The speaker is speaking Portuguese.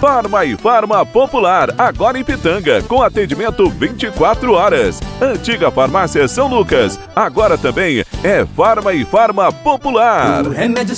Farma e Farma Popular, agora em Pitanga, com atendimento 24 horas. Antiga Farmácia São Lucas, agora também é Farma e Farma Popular.